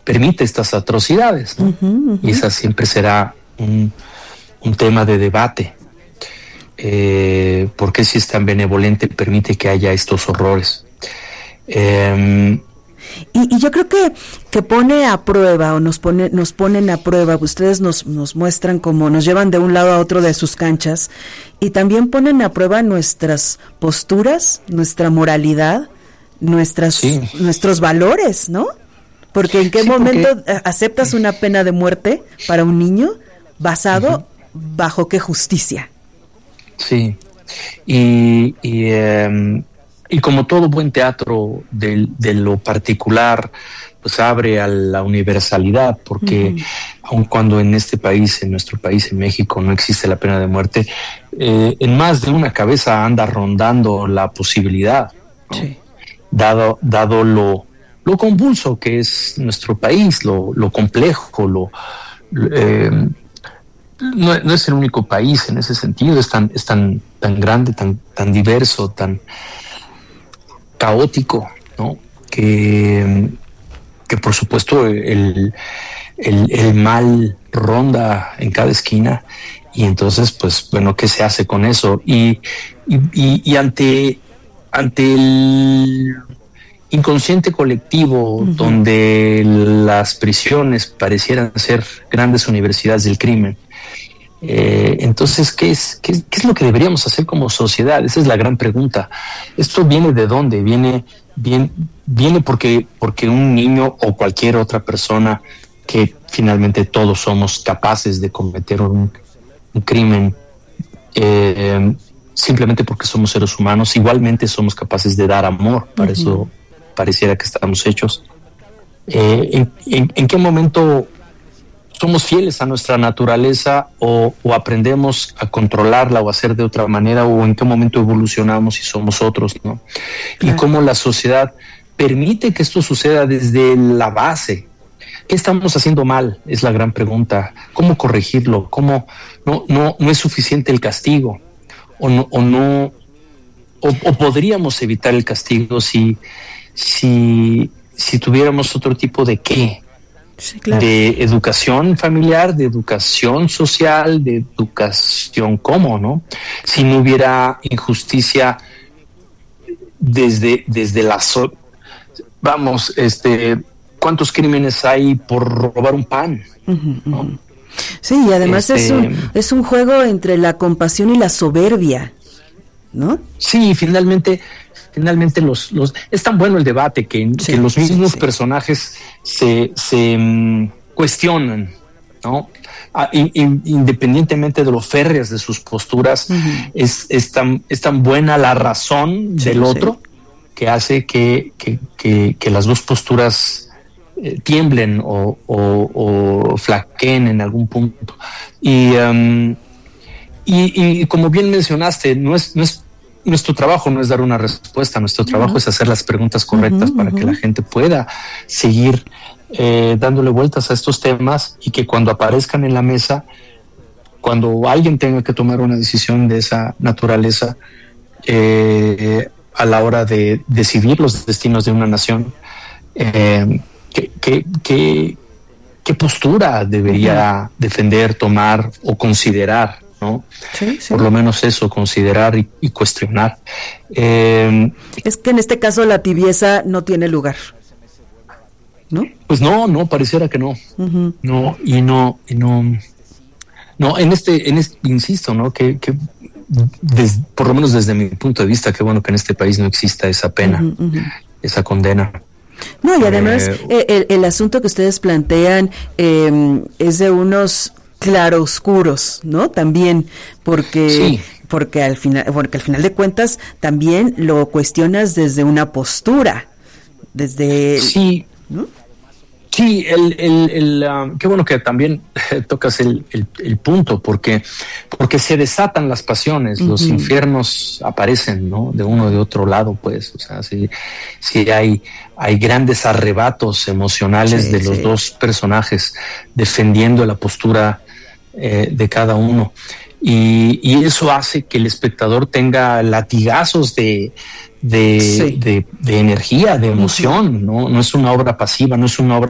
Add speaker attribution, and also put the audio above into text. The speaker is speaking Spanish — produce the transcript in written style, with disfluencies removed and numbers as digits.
Speaker 1: permite estas atrocidades, ¿no? Y esa siempre será un tema de debate. ¿Por qué, si es tan benevolente, permite que haya estos horrores?
Speaker 2: Y yo creo que pone a prueba, o nos ponen a prueba. Ustedes nos muestran cómo nos llevan de un lado a otro de sus canchas, y también ponen a prueba nuestras posturas, nuestra moralidad, nuestros valores, ¿no? Porque en qué momento aceptas una pena de muerte para un niño, basado bajo qué justicia.
Speaker 1: Sí, y como todo buen teatro de lo particular, pues abre a la universalidad, porque aun cuando en nuestro país, en México, no existe la pena de muerte, en más de una cabeza anda rondando la posibilidad, ¿no? Sí. Dado lo convulso que es nuestro país, lo complejo, no es el único país en ese sentido, es tan grande, tan diverso, tan caótico, ¿no? Que por supuesto el mal ronda en cada esquina, y entonces, pues bueno, ¿qué se hace con eso? Y ante el inconsciente colectivo, donde las prisiones parecieran ser grandes universidades del crimen, entonces, ¿qué es lo que deberíamos hacer como sociedad? Esa es la gran pregunta. ¿Esto viene de dónde? Viene porque un niño o cualquier otra persona, que finalmente todos somos capaces de cometer un crimen, simplemente porque somos seres humanos, igualmente somos capaces de dar amor. Para eso pareciera que estamos hechos. ¿En qué momento somos fieles a nuestra naturaleza, o aprendemos a controlarla o a hacer de otra manera, o en qué momento evolucionamos y somos otros, ¿no? Claro. Y cómo la sociedad permite que esto suceda desde la base. ¿Qué estamos haciendo mal? Es la gran pregunta. ¿Cómo corregirlo? ¿Cómo no es suficiente el castigo? ¿O podríamos evitar el castigo si tuviéramos otro tipo de qué? Sí, claro. De educación familiar, de educación social, de educación ¿cómo, no? Si no hubiera injusticia desde la vamos, ¿cuántos crímenes hay por robar un pan? ¿No?
Speaker 2: Sí, y además es un juego entre la compasión y la soberbia, ¿no?
Speaker 1: Sí, finalmente es tan bueno el debate que los mismos personajes se cuestionan, ¿no? Independientemente de lo férreas de sus posturas, es tan buena la razón del otro, que hace que las dos posturas tiemblen o flaqueen en algún punto. Y como bien mencionaste, nuestro trabajo no es dar una respuesta, nuestro trabajo es hacer las preguntas correctas para que la gente pueda seguir dándole vueltas a estos temas, y que cuando aparezcan en la mesa, cuando alguien tenga que tomar una decisión de esa naturaleza, a la hora de decidir los destinos de una nación, ¿qué postura debería defender, tomar o considerar, ¿no? Sí. Por lo menos eso, considerar y cuestionar.
Speaker 2: Es que en este caso la tibieza no tiene lugar, ¿no?
Speaker 1: Pues no, pareciera que no. No, en este insisto, ¿no? Que por lo menos desde mi punto de vista, qué bueno que en este país no exista esa pena, esa condena.
Speaker 2: No, y además el asunto que ustedes plantean es de unos claroscuros, ¿no? También porque al final de cuentas también lo cuestionas desde una postura, desde ¿no?
Speaker 1: Sí, qué bueno que también tocas el punto, porque se desatan las pasiones, los infiernos aparecen, ¿no? De uno o de otro lado, pues, o sea, sí hay grandes arrebatos emocionales de los dos personajes defendiendo la postura de cada uno, y eso hace que el espectador tenga latigazos de energía, de emoción, ¿no? No es una obra pasiva, no es una obra